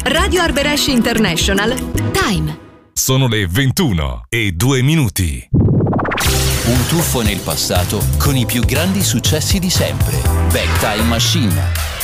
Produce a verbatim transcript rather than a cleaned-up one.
Radio Arberesh International. Time. Sono le ventuno e due minuti. Un tuffo nel passato con i più grandi successi di sempre. Back Time Machine.